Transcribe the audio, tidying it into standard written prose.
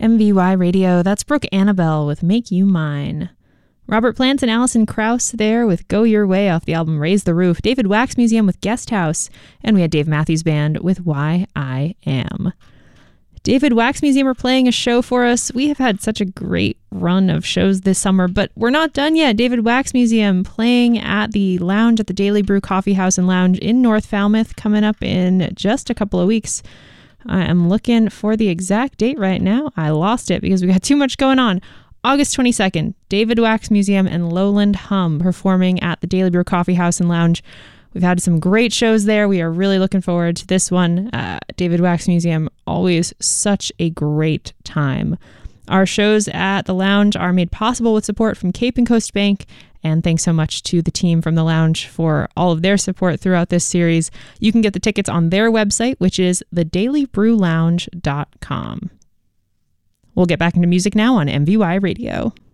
MVY Radio, that's Brooke Annabelle with Make You Mine. Robert Plant and Alison Krauss there with Go Your Way off the album Raise the Roof. David Wax Museum with Guest House. And we had Dave Matthews Band with Why I Am. David Wax Museum are playing a show for us. We have had such a great run of shows this summer, but we're not done yet. David Wax Museum playing at the lounge at the Daily Brew Coffee House and Lounge in North Falmouth coming up in just a couple of weeks. I am looking for the exact date right now. I lost it because we got too much going on. August 22nd, David Wax Museum and Lowland Hum performing at the Daily Brew Coffee House and Lounge. We've had some great shows there. We are really looking forward to this one. David Wax Museum, always such a great time. Our shows at the Lounge are made possible with support from Cape and Coast Bank. And thanks so much to the team from the Lounge for all of their support throughout this series. You can get the tickets on their website, which is thedailybrewlounge.com. We'll get back into music now on MVY Radio.